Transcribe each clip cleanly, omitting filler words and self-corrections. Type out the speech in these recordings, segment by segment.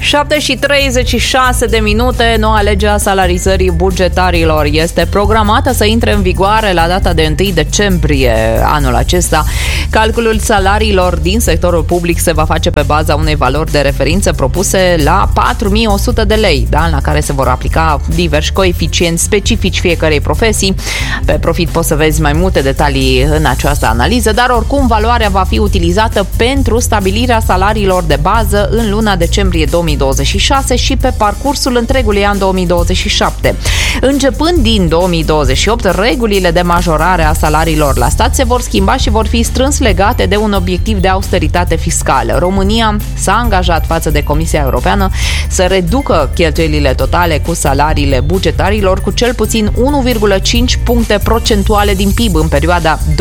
7:36 de minute. Noua lege a salarizării bugetarilor este programată să intre în vigoare la data de 1 decembrie anul acesta. Calculul salariilor din sectorul public se va face pe baza unei valori de referință propuse la 4.100 de lei, da? La care se vor aplica diversi coeficienți specifici fiecărei profesii. Pe profit poți să vezi mai multe detalii în această analiză, dar oricum valoarea va fi utilizată pentru stabilirea salariilor de bază în luna decembrie 2026 și pe parcursul întregului an 2027. Începând din 2028, regulile de majorare a salariilor la stat se vor schimba și vor fi strâns legate de un obiectiv de austeritate fiscală. România s-a angajat față de Comisia Europeană să reducă cheltuielile totale cu salariile bugetarilor cu cel puțin 1,5 puncte procentuale din PIB în perioada 2024-2031.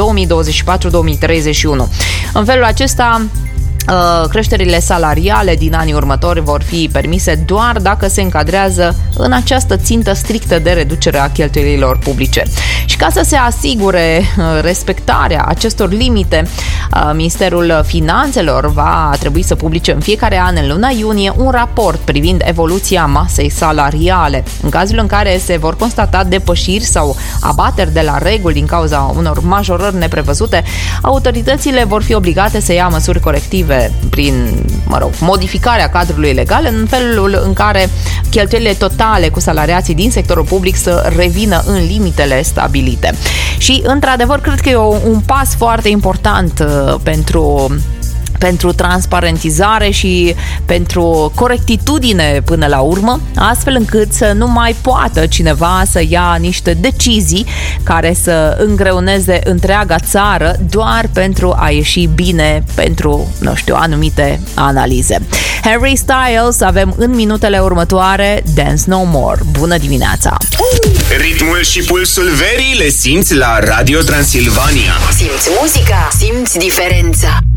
În felul acesta, creșterile salariale din anii următori vor fi permise doar dacă se încadrează în această țintă strictă de reducere a cheltuielilor publice. Și ca să se asigure respectarea acestor limite, Ministerul Finanțelor va trebui să publice în fiecare an, în luna iunie, un raport privind evoluția masei salariale. În cazul în care se vor constata depășiri sau abateri de la reguli din cauza unor majorări neprevăzute, autoritățile vor fi obligate să ia măsuri corective prin, modificarea cadrului legal, în felul în care cheltuielile totale cu salariații din sectorul public să revină în limitele stabilite. Și, într-adevăr, cred că e un pas foarte important pentru transparentizare și pentru corectitudine până la urmă, astfel încât să nu mai poată cineva să ia niște decizii care să îngreuneze întreaga țară doar pentru a ieși bine pentru, anumite analize. Harry Styles avem în minutele următoare Dance No More. Bună dimineața! Ritmul și pulsul verii le simți la Radio Transilvania. Simți muzica, simți diferența.